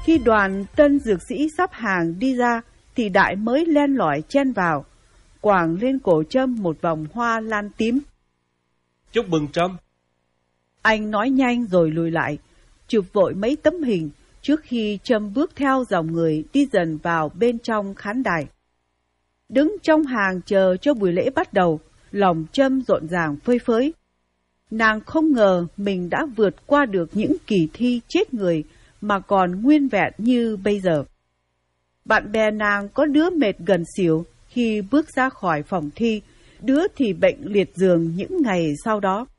Khi đoàn tân dược sĩ sắp hàng đi ra, thì Đại mới len lỏi chen vào, quàng lên cổ Trâm một vòng hoa lan tím. Chúc mừng Trâm. Anh nói nhanh rồi lùi lại, chụp vội mấy tấm hình trước khi Trâm bước theo dòng người đi dần vào bên trong khán đài. Đứng trong hàng chờ cho buổi lễ bắt đầu, lòng Trâm rộn ràng phơi phới. Nàng không ngờ mình đã vượt qua được những kỳ thi chết người mà còn nguyên vẹn như bây giờ. Bạn bè nàng có đứa mệt gần xỉu khi bước ra khỏi phòng thi, đứa thì bệnh liệt giường những ngày sau đó.